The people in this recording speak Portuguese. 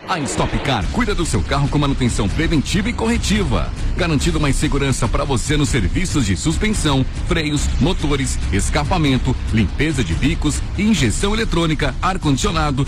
A Stop Car cuida do seu carro com manutenção preventiva e corretiva, garantindo mais segurança para você nos serviços de suspensão, freios, motores, escapamento, limpeza de bicos, injeção eletrônica, ar-condicionado,